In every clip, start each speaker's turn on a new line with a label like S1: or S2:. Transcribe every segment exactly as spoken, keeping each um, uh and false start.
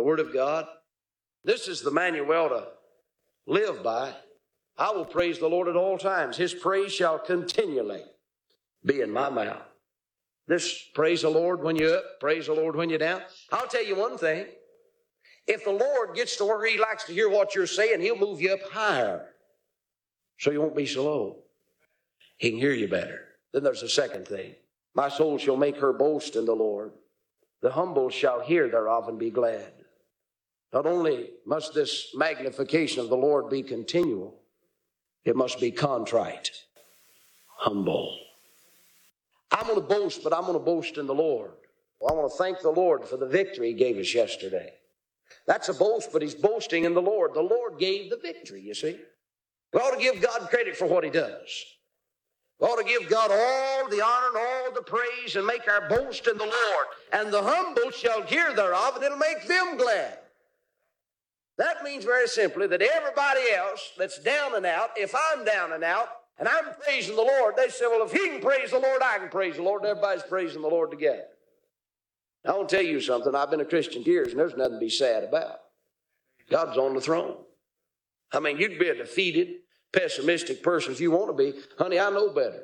S1: Word of God. This is the manual to live by. I will praise the Lord at all times. His praise shall continually be in my mouth. This praise the Lord when you're up, praise the Lord when you're down. I'll tell you one thing. If the Lord gets to where He likes to hear what you're saying, He'll move you up higher so you won't be so low. He can hear you better. Then there's a second thing. My soul shall make her boast in the Lord. The humble shall hear thereof and be glad. Not only must this magnification of the Lord be continual, it must be contrite, humble. I'm going to boast, but I'm going to boast in the Lord. Well, I want to thank the Lord for the victory He gave us yesterday. That's a boast, but he's boasting in the Lord. The Lord gave the victory, you see. We ought to give God credit for what He does. We ought to give God all the honor and all the praise and make our boast in the Lord. And the humble shall hear thereof, and it'll make them glad. That means very simply that everybody else that's down and out, if I'm down and out, and I'm praising the Lord, they say, well, if he can praise the Lord, I can praise the Lord. And everybody's praising the Lord together. Now, I want to tell you something. I've been a Christian years, and there's nothing to be sad about. God's on the throne. I mean, you'd be a defeated, pessimistic person if you want to be. Honey, I know better.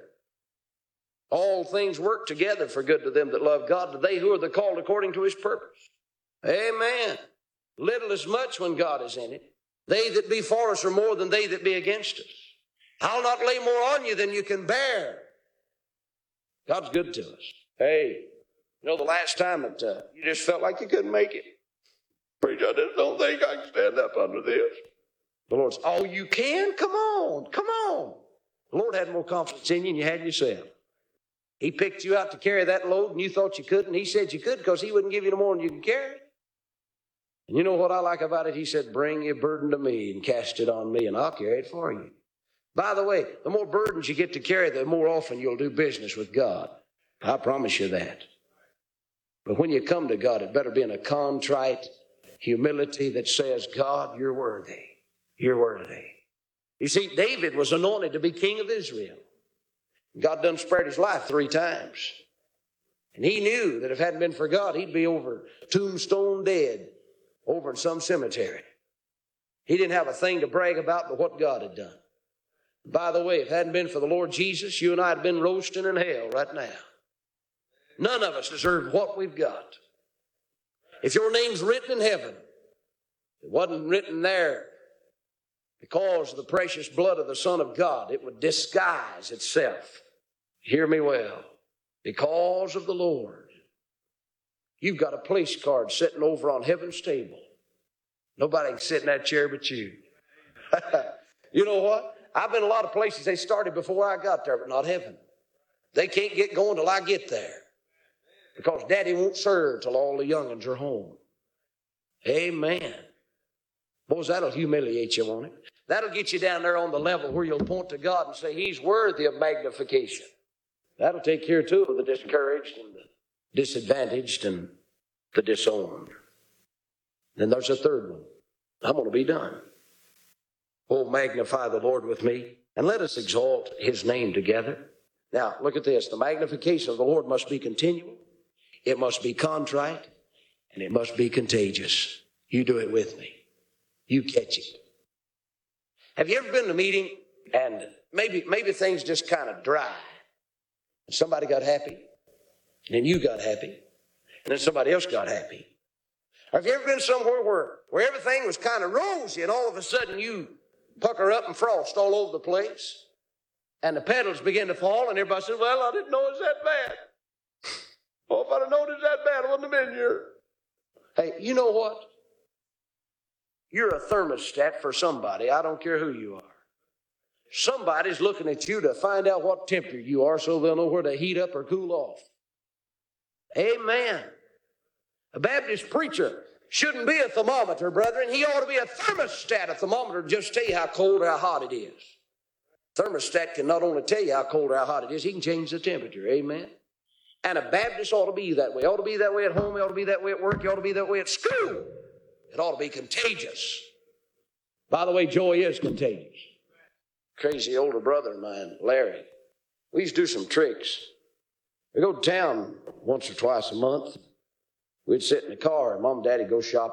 S1: All things work together for good to them that love God, to they who are the called according to His purpose. Amen. Little is much when God is in it. They that be for us are more than they that be against us. I'll not lay more on you than you can bear. God's good to us. Hey, you know the last time that uh, you just felt like you couldn't make it? Preacher, I just don't think I can stand up under this. The Lord said, oh, you can? Come on, come on. The Lord had more confidence in you than you had in yourself. He picked you out to carry that load and you thought you couldn't. He said you could because He wouldn't give you no more than you can carry. And you know what I like about it? He said, bring your burden to me and cast it on me and I'll carry it for you. By the way, the more burdens you get to carry, the more often you'll do business with God. I promise you that. But when you come to God, it better be in a contrite humility that says, God, you're worthy. You're worthy. You see, David was anointed to be king of Israel. God done spared his life three times. And he knew that if it hadn't been for God, he'd be over tombstone dead over in some cemetery. He didn't have a thing to brag about but what God had done. By the way, if it hadn't been for the Lord Jesus, you and I had been roasting in hell right now. None of us deserve what we've got. If your name's written in heaven, it wasn't written there because of the precious blood of the Son of God. It would disguise itself. Hear me well. Because of the Lord. You've got a place card sitting over on heaven's table. Nobody can sit in that chair but you. You know what? I've been a lot of places they started before I got there, but not heaven. They can't get going till I get there. Because Daddy won't serve till all the young'uns are home. Amen. Boys, that'll humiliate you, won't it? That'll get you down there on the level where you'll point to God and say, He's worthy of magnification. That'll take care, too, of the discouraged and the disadvantaged and the disowned. Then there's a third one. I'm going to be done. Oh, magnify the Lord with me, and let us exalt His name together. Now, look at this. The magnification of the Lord must be continual. It must be contrite, and it must be contagious. You do it with me. You catch it. Have you ever been to a meeting and maybe maybe things just kind of dry? And somebody got happy, and then you got happy, and then somebody else got happy. Or have you ever been somewhere where, where everything was kind of rosy, and all of a sudden you pucker up and frost all over the place, and the petals begin to fall, and everybody says, well, I didn't know it was that bad. Oh, if I'd have known it was that bad, I wouldn't have been here. Hey, you know what? You're a thermostat for somebody. I don't care who you are. Somebody's looking at you to find out what temperature you are so they'll know where to heat up or cool off. Amen. A Baptist preacher shouldn't be a thermometer, brethren. He ought to be a thermostat, a thermometer, to just tell you how cold or how hot it is. Thermostat can not only tell you how cold or how hot it is, he can change the temperature. Amen. And a Baptist ought to be that way. It ought to be that way at home. It ought to be that way at work. It ought to be that way at school. It ought to be contagious. By the way, joy is contagious. Crazy older brother of mine, Larry, we used to do some tricks. We go to town once or twice a month. We'd sit in the car and Mom and Daddy go shopping.